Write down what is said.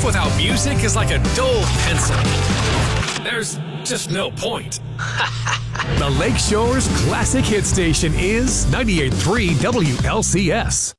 without music is like a dull pencil. There's just no point. The Lakeshore's classic hit station is 98.3 WLCS.